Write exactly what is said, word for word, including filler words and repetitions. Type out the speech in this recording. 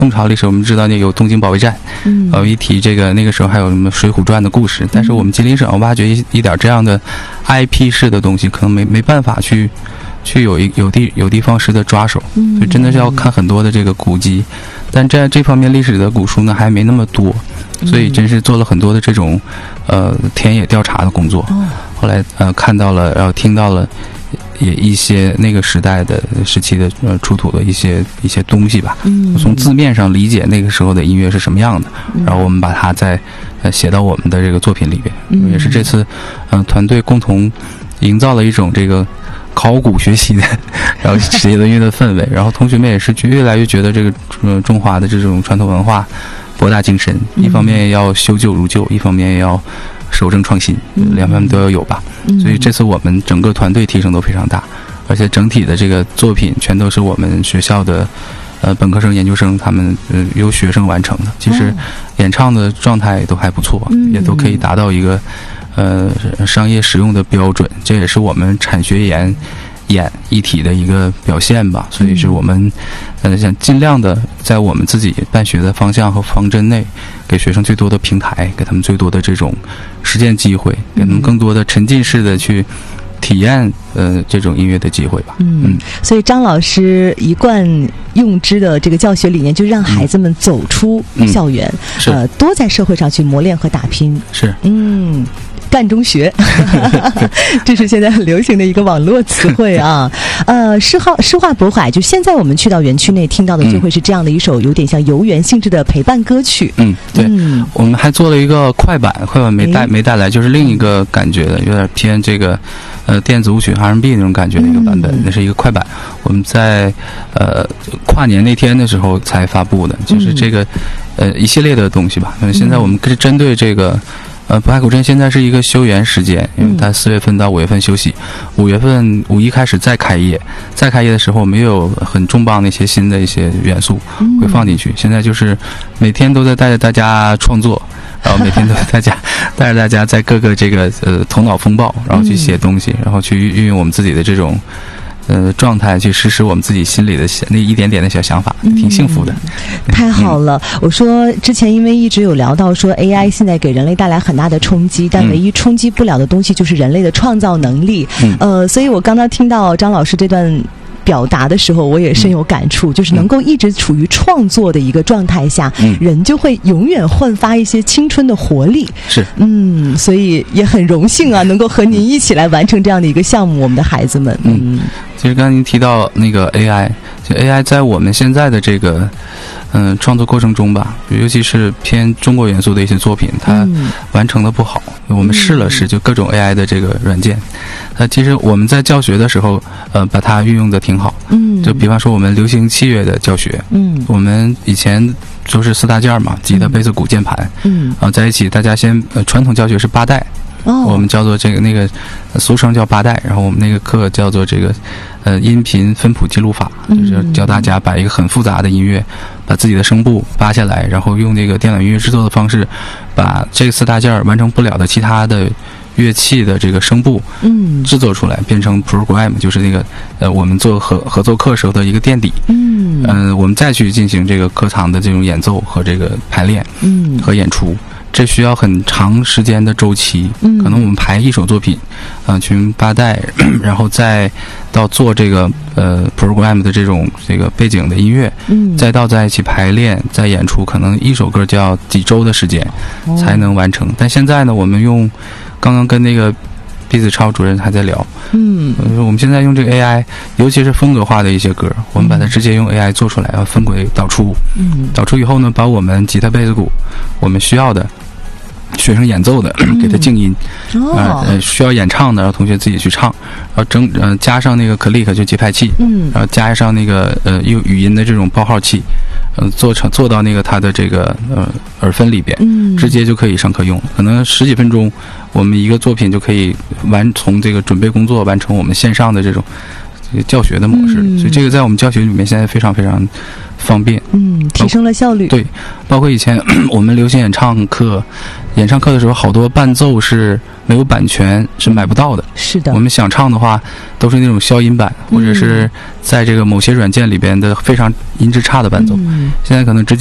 宋朝历史我们知道那有东京保卫战，嗯，呃，一提这个那个时候还有什么《水浒传》的故事，但是我们吉林省要挖掘一一点这样的 I P 式的东西，可能没没办法去去有一有地有地方式的抓手，所以真的是要看很多的这个古籍，但在这方面历史的古书呢还没那么多，所以真是做了很多的这种呃田野调查的工作。后来呃看到了，然后听到了也一些那个时代的时期的呃出土的一些一些东西吧，嗯，从字面上理解那个时候的音乐是什么样的，嗯、然后我们把它再呃写到我们的这个作品里边，嗯、也是这次嗯、呃、团队共同营造了一种这个考古学习的，然后写的音乐的氛围，然后同学们也是越来越觉得这个呃中华的这种传统文化博大精深，一方面要修旧如旧，一方面也要守正创新，两方面都要有吧。所以这次我们整个团队提升都非常大，而且整体的这个作品全都是我们学校的呃本科生、研究生他们呃由学生完成的。其实演唱的状态都还不错，也都可以达到一个呃商业使用的标准，这也是我们产学研演一体的一个表现吧。所以是我们呃想尽量的在我们自己办学的方向和方针内，给学生最多的平台，给他们最多的这种实践机会，给他们更多的沉浸式的去体验呃这种音乐的机会吧。嗯，嗯所以张老师一贯用之的这个教学理念，就让孩子们走出校园，嗯、呃，多在社会上去磨练和打拼。 是， 嗯。干中学这是现在很流行的一个网络词汇啊。呃诗画诗画渤海，就现在我们去到园区内听到的就会是这样的一首有点像游园性质的陪伴歌曲。 嗯，对，嗯、我们还做了一个快板，快板没带没带来，就是另一个感觉的，有点偏这个呃电子舞曲 R and B 那种感觉的一个版本，嗯、那是一个快板。我们在呃跨年那天的时候才发布的，就是这个呃一系列的东西吧。那么现在我们是针对这个。呃，渤海古镇现在是一个休园时间，因为它四月份到五月份休息，五月份五一开始再开业，再开业的时候，我们又有很重磅的一些新的一些元素会放进去。现在就是每天都在带着大家创作，然后每天都在大家带着大家在各个这个呃头脑风暴，然后去写东西，然后去运用我们自己的这种。呃，状态去实施我们自己心里的那一点点的小想法，挺幸福的。 嗯、太好了！嗯、我说之前因为一直有聊到说 A I 现在给人类带来很大的冲击，但唯一冲击不了的东西就是人类的创造能力。嗯、呃，所以我刚刚听到张老师这段表达的时候，我也深有感触，嗯、就是能够一直处于创作的一个状态下，嗯、人就会永远焕发一些青春的活力。 是， 嗯，所以也很荣幸啊，能够和您一起来完成这样的一个项目，我们的孩子们。嗯。嗯其实刚才您提到那个 A I， 就 A I 在我们现在的这个嗯、呃、创作过程中吧，尤其是偏中国元素的一些作品，它完成的不好。嗯、我们试了试，就各种 A I 的这个软件，它其实我们在教学的时候，呃，把它运用的挺好。嗯，就比方说我们流行器乐的教学，嗯，我们以前就是四大件嘛，吉他、贝斯、鼓、键盘，嗯，然后在一起，大家先呃传统教学是八代。哦，我们叫做这个那个，俗称叫八代，然后我们那个课叫做这个，呃，音频分谱记录法，就是教大家把一个很复杂的音乐，把自己的声部扒下来，然后用这个电脑音乐制作的方式，把这四大件完成不了的其他的乐器的这个声部，嗯，制作出来，变成 program， 就是那个呃，我们做合合奏课时候的一个垫底，嗯，呃，我们再去进行这个课堂的这种演奏和这个排练，嗯，和演出。这需要很长时间的周期，嗯，可能我们排一首作品，啊、呃，群八代，然后再到做这个呃 program 的这种这个背景的音乐，嗯，再到在一起排练，再演出，可能一首歌就要几周的时间才能完成。哦、但现在呢，我们用刚刚跟那个毕子超主任还在聊，嗯，我们现在用这个 A I， 尤其是风格化的一些歌，我们把它直接用 A I 做出来，然后分轨导出，嗯，导出以后呢，把我们吉他、贝斯、鼓我们需要的。学生演奏的，给他静音，嗯、哦呃，需要演唱的，让同学自己去唱，然后整呃加上那个 click 就节拍器，嗯，然后加上那个呃用语音的这种报号器，嗯、呃，做成做到那个它的这个呃耳分里边，嗯，直接就可以上课用，可能十几分钟，我们一个作品就可以完从这个准备工作完成我们线上的这种教学的模式， 嗯、 所以这个在我们教学里面现在非常非常方便， 嗯，提升了效率。 对，包括以前我们流行演唱课，演唱课的时候，好多伴奏是没有版权，是买不到的。 是的， 我们想唱的话，都是那种消音版，或者是在这个某些软件里边的非常音质差的伴奏。 嗯、 现在可能直接